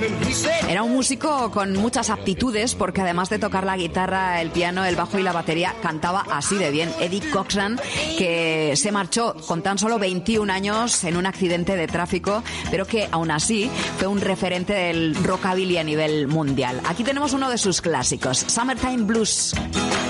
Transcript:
Era un músico con muchas aptitudes porque además de tocar la guitarra, el piano, el bajo y la batería, cantaba así de bien. Eddie Cochran, que se marchó con tan solo 21 años en un accidente de tráfico, pero que aún así fue un referente del rockabilly a nivel mundial. Aquí tenemos uno de sus clásicos, Summertime Blues.